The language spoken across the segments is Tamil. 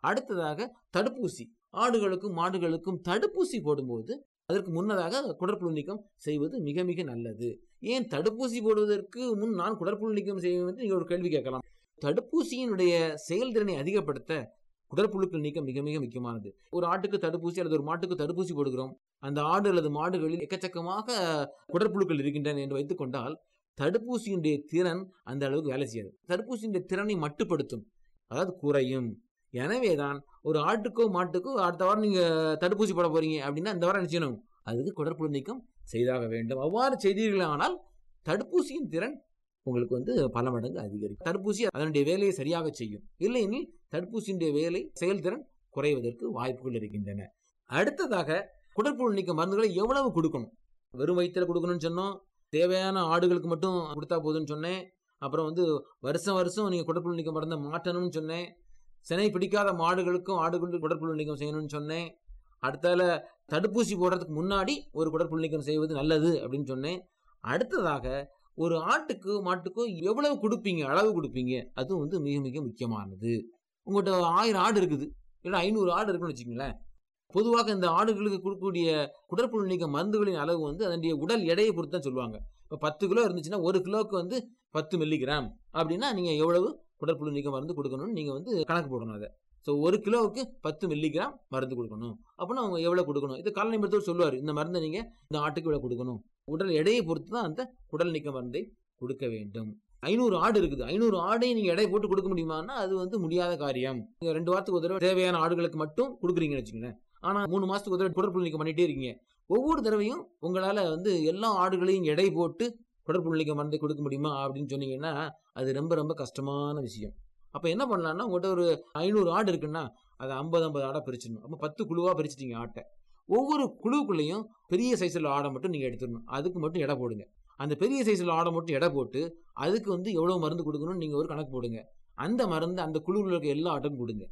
அடுத்ததாக தடுப்பூசி. ஆடுகளுக்கும் மாடுகளுக்கும் தடுப்பூசி போடும்போது அதற்கு முன்னதாக குடற்புழு நீக்கம் செய்வது மிக மிக நல்லது. ஏன் தடுப்பூசி போடுவதற்கு முன் நான் குடற்புழு நீக்கம் செய்வது நீங்க ஒரு கேள்வி கேட்கலாம். தடுப்பூசியினுடைய செயல்திறனை அதிகப்படுத்த குடற்புழுக்கள் நீக்கம் மிக மிக முக்கியமானது. ஒரு ஆட்டுக்கு தடுப்பூசி அல்லது ஒரு மாட்டுக்கு தடுப்பூசி போடுகிறோம். அந்த ஆடு அல்லது மாடுகளில் எக்கச்சக்கமாக குடற்புழுக்கள் இருக்கின்றன என்று வைத்துக் கொண்டால் தடுப்பூசியினுடைய திறன் அந்த அளவுக்கு வேலை செய்யாது. தடுப்பூசியினுடைய திறனை மட்டுப்படுத்தும், அதாவது குறையும். எனவேதான் ஒரு ஆட்டுக்கோ மாட்டுக்கோ அடுத்த வாரம் நீங்க தடுப்பூசி போட போறீங்க அப்படின்னா இந்த வாரம் என்ன செய்யணும்? அதுக்கு குடற்புழு நீக்கம் செய்தாக வேண்டும். அவ்வாறு செய்தீர்களானால் தடுப்பூசியின் திறன் உங்களுக்கு பல மடங்கு அதிகரிக்கும். தடுப்பூசி அதனுடைய வேலையை சரியாக செய்யும். இல்லையெனில் தடுப்பூசியினுடைய வேலை செயல்திறன் குறைவதற்கு வாய்ப்புகள் இருக்கின்றன. அடுத்ததாக குடற்புழு நீக்க மருந்துகளை எவ்வளவு கொடுக்கணும்? வெறும் வயிற்றுல கொடுக்கணும்னு சொன்னோம். தேவையான ஆடுகளுக்கு மட்டும் கொடுத்தா போதுன்னு சொன்னேன். அப்புறம் வருஷம் வருஷம் நீங்க குடற்புழு நீக்க மருந்தை மாற்றணும்னு சொன்னேன். சினை பிடிக்காத மாடுகளுக்கும் ஆடுகளுக்கும் குடற்புழு நீக்கம் செய்யணும்னு சொன்னேன். அடுத்தால தடுப்பூசி போடுறதுக்கு முன்னாடி ஒரு குடற்புழு நீக்கம் செய்வது நல்லது அப்படின்னு சொன்னேன். அடுத்ததாக ஒரு ஆட்டுக்கு மாட்டுக்கோ எவ்வளவு கொடுப்பீங்க, அளவு கொடுப்பீங்க, அதுவும் மிக மிக முக்கியமானது. உங்கள்கிட்ட 1000 ஆடு இருக்குது, இல்லை 500 ஆடு இருக்குன்னு வச்சுக்கோங்களேன். பொதுவாக இந்த ஆடுகளுக்கு கொடுக்கக்கூடிய குடற்புழு நீக்க மருந்துகளின் அளவு அதனுடைய உடல் எடையை பொறுத்து தான் சொல்லுவாங்க. இப்போ 10 கிலோ இருந்துச்சுன்னா 1 கிலோவுக்கு 10 மில்லிகிராம் அப்படின்னா நீங்கள் எவ்வளவு குடற்புழு நீக்க மருந்து கொடுக்கணும்னு நீங்கள் கணக்கு போடணும். அதை 1 கிலோவுக்கு 10 மில்லிகிராம் மருந்து கொடுக்கணும் அப்படின்னா அவங்க எவ்வளோ கொடுக்கணும். இது கால்நடை மருத்துவர் சொல்லுவார், இந்த மருந்தை நீங்கள் இந்த ஆட்டுக்கு இவ்வளோ கொடுக்கணும். உடல் எடையை பொறுத்து தான் அந்த குடல் நீக்க மருந்தை கொடுக்க வேண்டும். 500 ஆடு இருக்குது, 500 ஆடையும் நீங்கள் எடை போட்டு கொடுக்க முடியுமான்னா அது முடியாத காரியம். நீங்கள் 2 வாரத்துக்கு ஒரு தடவை தேவையான ஆடுகளுக்கு மட்டும் கொடுக்குறீங்கன்னு வச்சுக்கோங்களேன். ஆனால் 3 மாதத்துக்கு ஒரு தடவை குடற்புழு நீக்கம் பண்ணிகிட்டே இருக்கீங்க. ஒவ்வொரு தடவையும் உங்களால் எல்லா ஆடுகளையும் எடை போட்டு குடற்புழு நீக்க மருந்தை கொடுக்க முடியுமா அப்படின்னு சொன்னீங்கன்னா அது ரொம்ப ரொம்ப கஷ்டமான விஷயம். அப்போ என்ன பண்ணலான்னா, உங்கள்கிட்ட ஒரு 500 ஆடு இருக்குன்னா அதை 50 ஆடாக பிரிச்சிடணும். அப்போ 10 குழுவாக பிரிச்சிட்டிங்க ஆட்டை. ஒவ்வொரு குழுவுக்குள்ளேயும் பெரிய சைஸில் ஆடை மட்டும் நீங்கள் எடுத்துடணும். அதுக்கு மட்டும் எடை போடுங்க. அந்த பெரிய சைஸில் ஆடை மட்டும் எடை போட்டு அதுக்கு எவ்வளோ மருந்து கொடுக்கணும்னு நீங்கள் ஒரு கணக்கு போடுங்க. அந்த மருந்து அந்த குழுவில் இருக்க எல்லா ஆட்டும் கொடுங்க.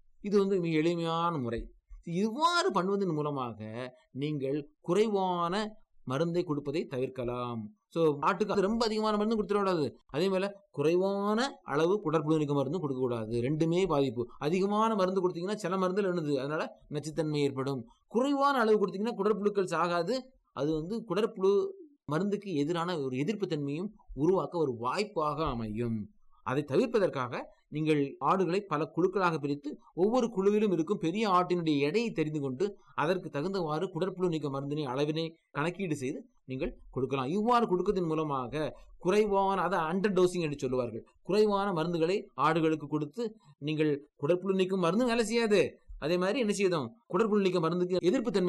இது மிக எளிமையான முறை. இவ்வாறு பண்ணுவதன் மூலமாக நீங்கள் குறைவான மருந்தை கொடுப்பதை தவிர்க்கலாம். ஸோ ஆட்டுக்கு ரொம்ப அதிகமான மருந்து கொடுத்துடக்கூடாது, அதே மேலே குறைவான அளவு குடற்புழு நீக்க மருந்து கொடுக்கக்கூடாது. ரெண்டுமே பாதிப்பு. அதிகமான மருந்து கொடுத்தீங்கன்னா சில மருந்துகள் என்னது அதனால நச்சுத்தன்மை ஏற்படும். குறைவான அளவு கொடுத்தீங்கன்னா குடற்புழுக்கள் சாகாது. அது குடற்புழு மருந்துக்கு எதிரான ஒரு எதிர்ப்பு தன்மையும் உருவாக்க ஒரு வாய்ப்பாக அமையும். அதை தவிர்ப்பதற்காக நீங்கள் ஆடுகளை பல குழுக்களாக பிரித்து ஒவ்வொரு குழுவிலும் இருக்கும் பெரிய ஆட்டினுடைய எடையை தெரிந்து கொண்டு அதற்கு தகுந்தவாறு குடற்புழு நீக்க மருந்தினை அளவினை கணக்கீடு செய்து நீங்கள் கொடுக்கலாம். இவ்வாறு கொடுப்பதன் மூலமாக குறைவான அண்டர் டோசிங் என்று சொல்லுவார்கள், குறைவான மருந்துகளை ஆடுகளுக்கு கொடுத்து நீங்கள் குடற்புழு நீக்கும் மருந்து வேலை செய்யாது. அதே மாதிரி என்ன செய்யும், குடற்புழு நீக்க மருந்துக்கு எதிர்ப்பு தன்மை